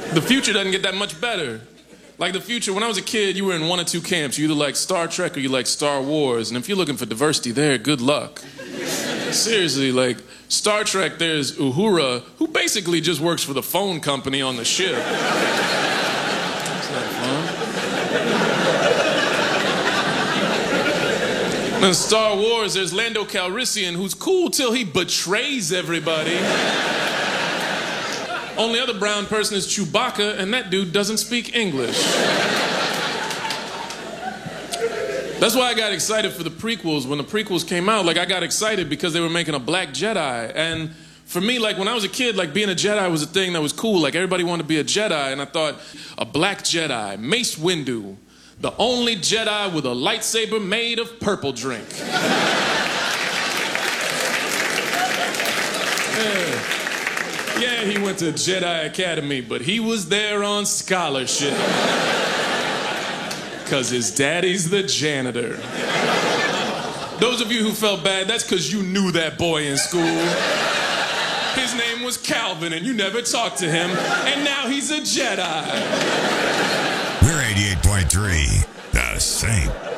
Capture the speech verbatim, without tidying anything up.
The future doesn't get that much better. Like the future, when I was a kid, you were in one or two camps. You either like Star Trek or you like Star Wars. And if you're looking for diversity there, good luck. Seriously, like Star Trek, there's Uhura, who basically just works for the phone company on the ship. It's not fun. In Star Wars, there's Lando Calrissian, who's cool till he betrays everybody. Only other brown person is Chewbacca, and that dude doesn't speak English. That's why I got excited for the prequels. When the prequels came out, like, I got excited because they were making a black Jedi. And for me, like, when I was a kid, like, being a Jedi was a thing that was cool. Like, everybody wanted to be a Jedi, and I thought, a black Jedi, Mace Windu, the only Jedi with a lightsaber made of purple drink. Yeah. Yeah, he went to Jedi Academy, but he was there on scholarship. Because his daddy's the janitor. Those of you who felt bad, that's because you knew that boy in school. His name was Calvin, and you never talked to him, and now he's a Jedi. We're eighty-eight point three, The Saint.